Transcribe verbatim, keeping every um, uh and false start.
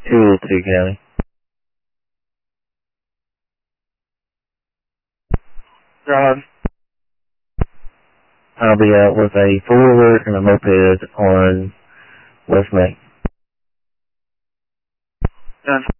two oh two County. Drive. I'll be out with a four-wheeler and a moped on West Main. Done.